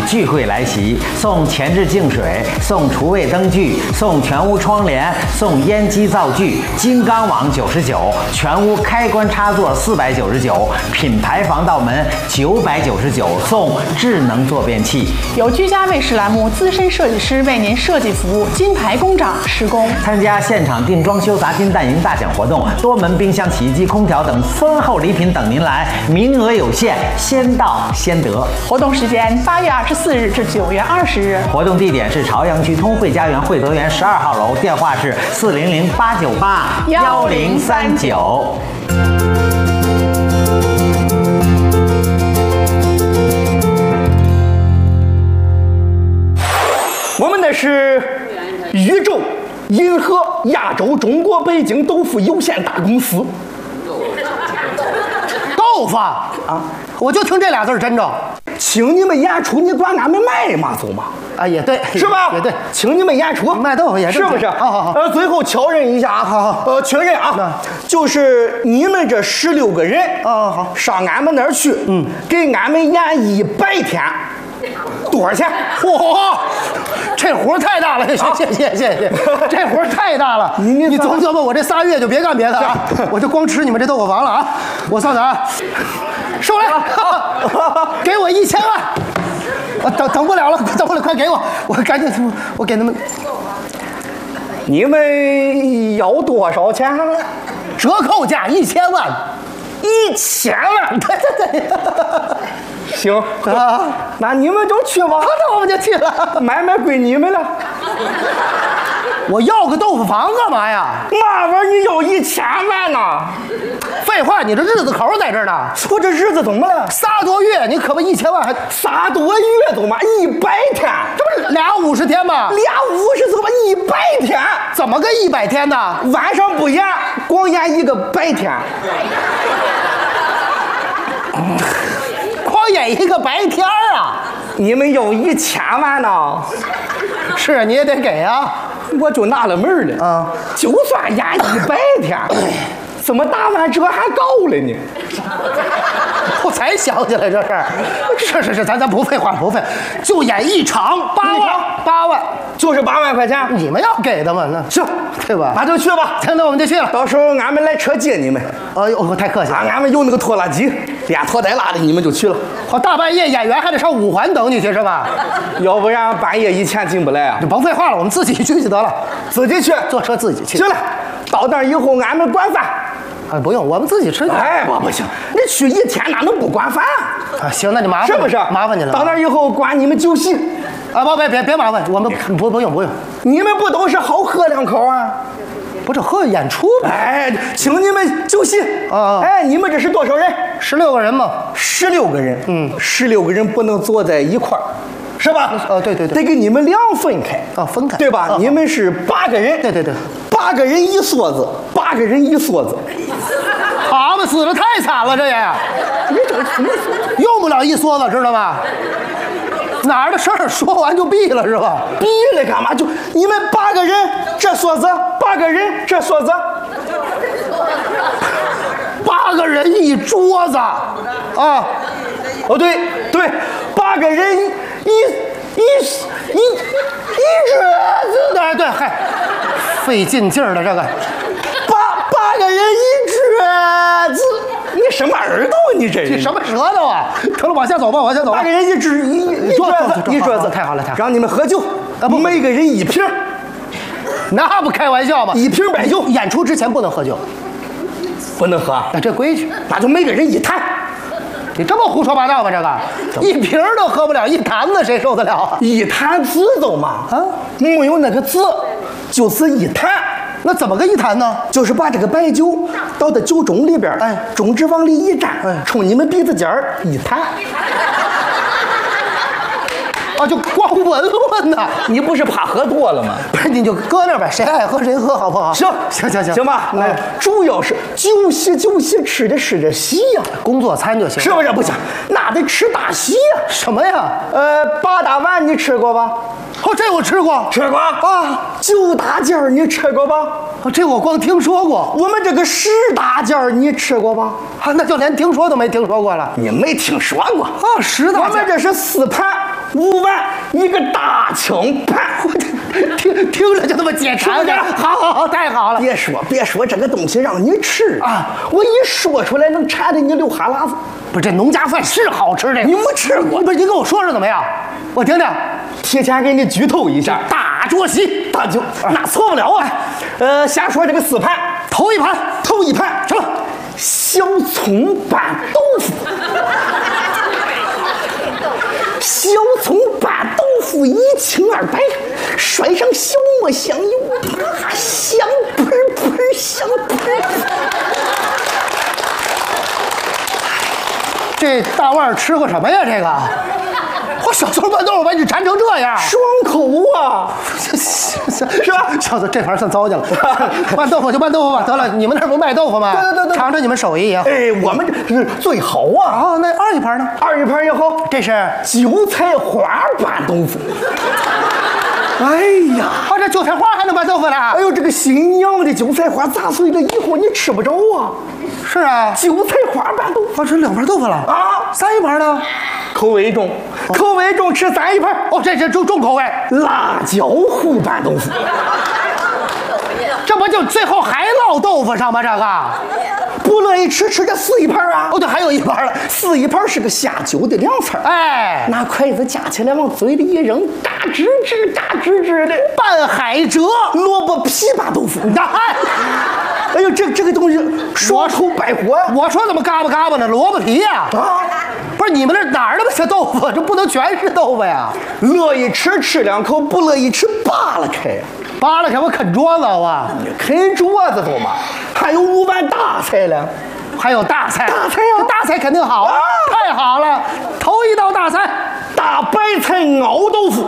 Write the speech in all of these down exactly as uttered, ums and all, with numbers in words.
聚会来袭，送前置净水，送厨卫灯具，送全屋窗帘，送烟机灶具，金刚网九十九，全屋开关插座四百九十九，品牌防盗门九百九十九，送智能坐便器。 有居家卫士栏目资深设计师为您设计服务，金牌工长施工。 参加现场定装修砸金蛋营大奖活动，多门冰箱、洗衣机、空调等丰厚礼品等您来，名额有限，先到先得。 活动时间八月二十四日至九月二十日。 活动地点是朝阳区通惠家园惠德园十二号楼，电话是四零零八九八幺零三九。 我们那是宇宙银河亚洲中国北京豆腐有限大公司。 豆腐啊，我就听这俩字儿真着。 请你们演出，你管俺们卖嘛走嘛？ 啊，也对， 是吧？ 也对， 请你们演出卖豆腐也是不是？ 好好好。 呃，最后确认一下啊， 好好， 呃，确认啊，就是你们这十六个人啊，好， 上俺们那儿去，嗯，给俺们演一百天，多少钱？ 嚯，这活太大了，谢谢谢谢谢谢，这活太大了。你你琢磨琢磨，我这仨月就别干别的啊，我就光吃你们这豆腐房了啊！我算算啊，收来，给我一千万。我等等不了了，等不了，快给我！我赶紧，我给他们。 你们要多少钱？ 折扣价一千万， 一千万！ 对对对。 行啊，那你们就去吧。 那我们就去了， 买卖归你们了。 我要个豆腐房干嘛呀？ 嘛玩意儿你要一千万呢？ 废话，你这日子口在这儿呢。 我这日子怎么了？ 仨多月，你可不一千万还仨多月怎么一百天？ 这不是俩五十天吗？ 俩五十怎么一百天？ 怎么个一百天呢？ 晚上不演，光演一个白天。 光演一个白天啊！ 你们要一千万呢？ 是，你也得给啊！ 我就纳了闷了啊！就算演一百天，怎么打完折还高了呢？ 我才想起来这事儿。是是是，咱咱不废话不废，就演一场八万八万， 就是八万块钱， 你们要给的嘛？那行， 对吧？ 那就去吧。 那我们就去了。 到时候俺们来车接你们。 哎呦，太客气了。 俺们有那个拖拉机，连拖带拉的，你们就去了。 好，大半夜演员还得上五环等你去是吧？ 要不然半夜以前进不来啊。 就甭废话了，我们自己去就得了。 自己去， 坐车自己去。 行了，到那儿以后俺们管饭。 啊，不用，我们自己吃。 哎，不不行，你去一天哪能不管饭啊？行，那就麻烦是不是？ 麻烦你了。 到那儿以后管你们酒席。 啊，不别别别麻烦，我们不不用不用。 你们不都是好喝两口啊？ 不是喝演出吗？ 哎，请你们酒席啊！ 哎，你们这是多少人？ 十六个人嘛。 十六个人， 嗯， 十六个人不能坐在一块儿，是吧？ 呃，对对对， 得给你们俩分开啊，分开， 对吧？ 啊、 你们是八个人， 对对对， 八个人一梭子，八个人一梭子。 蛤蟆死的太惨了，这也， 你这什么？ 用不了一梭子，知道吗？哪儿的事儿说完就毙了是吧？ 毙了干嘛？就你们八个人这梭子，八个人这梭子， 八个人一桌子啊！ 哦对对，八个人一一一一桌子， 对对，嗨，费劲劲儿的这个， 八八个人一桌子。你什么耳朵？你这这什么舌头啊？得了，往下走吧，往下走吧。 八个人一只一一桌子，一桌子， 太好了，太好了。 让你们喝酒， 啊不， 每个人一瓶。 那不开玩笑吗？ 一瓶白酒， 演出之前不能喝酒， 不能喝。 那这规矩， 那就每个人一坛。 你这么胡说八道吗？这个一瓶都喝不了，一坛子谁受得了啊？ 一坛子都嘛啊， 没有那个字，就是一坛。 那怎么个一坛呢？ 就是把这个白酒倒到酒盅里边， 哎， 盅子往里一站， 哎， 冲你们鼻子尖儿一弹。 啊，就光闻闻呐！ 你不是怕喝多了吗？ 不是，你就搁那儿呗，谁爱喝谁喝，好不好？ 行行行行， 行吧。那主要是酒席，酒席吃的是这席呀， 工作餐就行， 是不是？不行，那得吃大席呀。 什么呀？ 呃，八大碗你吃过吧？ 哦，这我吃过， 吃过啊。九大件儿你吃过吧？ 哦，这我光听说过。 我们这个十大件儿你吃过吧？ 啊，那就连听说都没听说过了。 你没听说过啊？十大件， 我们这是四盘。 五万一个大清盘。 听听着就那么解馋的，好好好，太好了！ 别说别说，这个东西让你吃啊，我一说出来能馋得你流哈喇子。 不是这农家饭是好吃的， 你没吃过？ 不是你跟我说说怎么样？我听听。 提前给你剧透一下， 大桌席， 大酒那错不了啊。呃，先说这个四盘， 头一盘， 头一盘什么？小葱拌豆腐。小葱拌豆腐一清二白，甩上小磨香油，啊，香喷喷，香喷喷。 这大腕吃过什么呀？这个，我小时候拌豆腐把你馋成这样， 爽口啊， 是吧？小子，这盘算糟践了。拌豆腐就拌豆腐吧，得了，你们那儿不卖豆腐吗？ 对对对， 尝尝你们手艺也好。 哎，我们这是最好啊。 哦，那二一盘呢？ 二一盘也好， 这是韭菜花拌豆腐。哎呀， 啊，这韭菜花还能拌豆腐呢？ 哎呦，这个新娘的韭菜花砸碎了以后你吃不着啊。 是啊， 韭菜花拌豆腐， 啊，吃两盘豆腐了啊， 三一盘呢？ 口味重，口味重吃三一盘。 哦，这这重重口味， 辣椒糊拌豆腐。 这不就最后还落豆腐上吗？这个不乐意吃，吃这四一盘啊！ 哦，对，还有一盘了。 四一盘是个下酒的凉菜， 哎， 拿筷子夹起来往嘴里一扔，嘎吱吱，嘎吱吱的。 拌海蜇， 萝卜皮拌豆腐。 那哎呦，这这个东西爽口百火。 我说怎么嘎巴嘎巴呢？萝卜皮呀！ 啊， 不是你们这哪儿那么些豆腐？这不能全是豆腐呀！ 乐意吃吃两口，不乐意吃扒拉开。 扒拉开我啃桌子啊！ 啃桌子都嘛，还有五碗大菜了， 还有大菜， 大菜呀、啊， 大菜肯定好，啊、太好了！头一道大菜， 大白菜熬豆腐。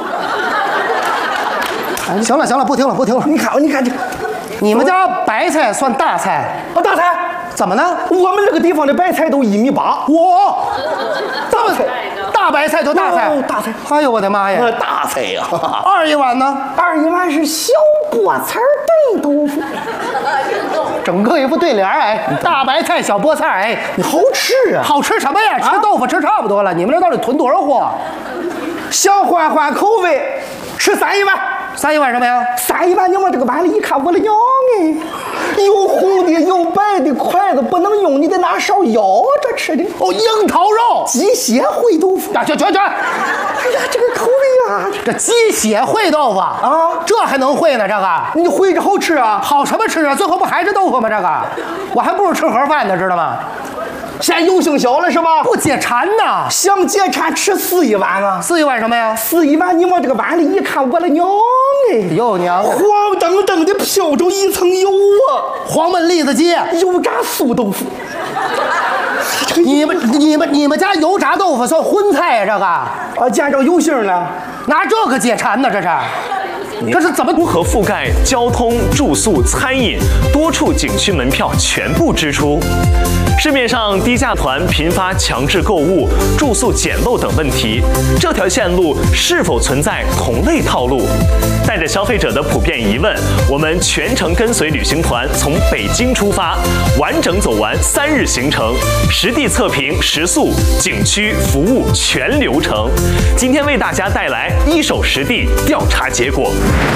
哎，行了行了，不听了不听了。 你看你看这， 你们家白菜算大菜？ 哦，大菜怎么呢？ 我们这个地方的白菜都一米八。 我大菜，大白菜就大菜， 哦、大菜。 哎呦我的妈呀！ 呃、大菜呀、 啊！二一碗呢？ 二一碗是小菠菜炖豆腐。 整个一副对联哎，大白菜小菠菜哎， 你好吃啊！ 好吃什么呀？吃豆腐吃差不多了，你们这到底囤多少货？ 想换换口味，吃三一碗。 三一碗什么呀？ 三一碗，你往这个碗里一看，我的娘哎，有红的有白的，筷子不能用，你得拿勺舀着吃的。 哦，樱桃肉、 鸡血烩豆腐。 啊，去去去！哎呀，这个口味啊， 这鸡血烩豆腐啊， 这还能烩呢？这个你烩着好吃啊？ 好什么吃啊？最后不还是豆腐吗？这个我还不如吃盒饭呢，知道吗？ 现在油性小了是吧？ 不解馋呐！ 想解馋吃四一碗啊？ 四一碗什么呀？ 四一碗，你往这个碗里一看，我的娘哎！ 哟娘！ 黄澄澄的飘着一层油啊！ 黄焖栗子鸡， 油炸素豆腐。 你们你们你们家油炸豆腐算荤菜呀？这个啊，见着油性了， 拿这个解馋呢？这是。这是怎么如何覆盖交通、住宿、餐饮多处景区门票全部支出？市面上低价团频发强制购物、住宿简陋等问题，这条线路是否存在同类套路？带着消费者的普遍疑问，我们全程跟随旅行团从北京出发，完整走完三日行程，实地测评食宿、景区服务全流程。今天为大家带来一手实地调查结果。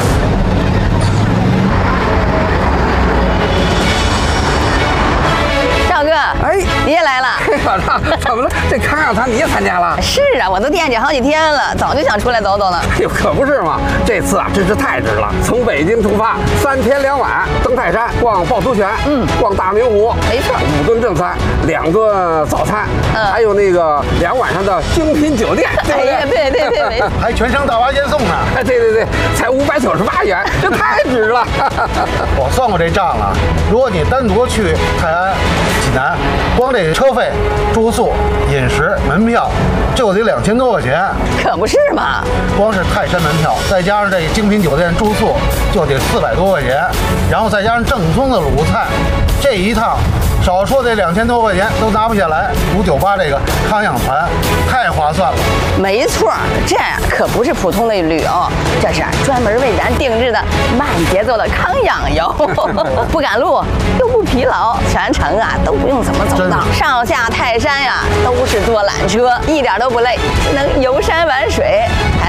赵哥，哎，你也来了？ 怎么了？这康养餐你也参加了？ 是啊，我都惦记好几天了，早就想出来走走呢。 哎呦，可不是嘛！这次啊，真是太值了。从北京出发，三天两晚，登泰山，逛趵突泉，嗯，逛大明湖， 没错， 五顿正餐，两顿早餐，嗯，还有那个两晚上的精品酒店，对不对？ 哎呀，对对对，没错。 还全程大巴接送呢。 哎，对对对，才五百九十八元，这太值了。 我算过这账了，如果你单独去泰安、济南，光这车费、住宿、饮食、门票就得两千多块钱。 可不是嘛！ 光是泰山门票，再加上这精品酒店住宿，就得四百多块钱，然后再加上正宗的鲁菜， 这一趟少说得两千多块钱都拿不下来。五九八这个康养团太划算了。 没错，这可不是普通的旅游，这是专门为咱定制的慢节奏的康养游，不赶路又不疲劳，全程啊都不用怎么走道，上下泰山呀都是坐缆车，一点都不累，能游山玩水。还